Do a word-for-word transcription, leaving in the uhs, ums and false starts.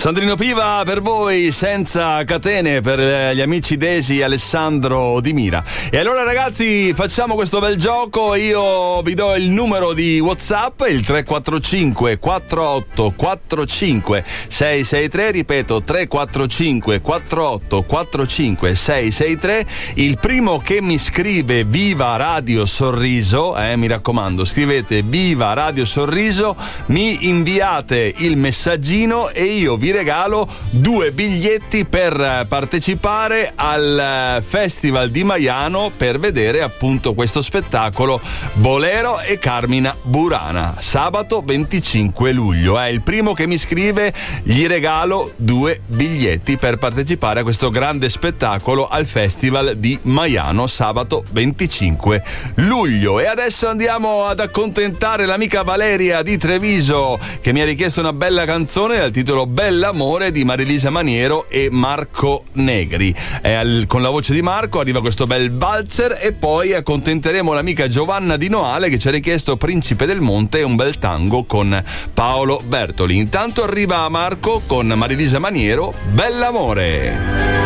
Sandrino Piva per voi, senza catene, per gli amici Desi e Alessandro Di Mira. E allora ragazzi, facciamo questo bel gioco. Io vi do il numero di WhatsApp, il tre quattro cinque quattro otto quattro cinque sei sei tre, ripeto tre quattro cinque quattro otto quattro cinque sei sei tre. Il primo che mi scrive Viva Radio Sorriso, eh, mi raccomando, scrivete Viva Radio Sorriso, mi inviate il messaggino e io vi regalo due biglietti per partecipare al Festival di Maiano per vedere appunto questo spettacolo Bolero e Carmina Burana, sabato venticinque luglio. È il primo che mi scrive, gli regalo due biglietti per partecipare a questo grande spettacolo al Festival di Maiano sabato venticinque luglio. E adesso andiamo ad accontentare l'amica Valeria di Treviso, che mi ha richiesto una bella canzone dal titolo Bell'amore di Marilisa Maniero e Marco Negri. E al, con la voce di Marco arriva questo bel valzer e poi accontenteremo l'amica Giovanna Di Noale che ci ha richiesto Principe del Monte e un bel tango con Paolo Bertoli. Intanto arriva Marco con Marilisa Maniero, Bell'amore.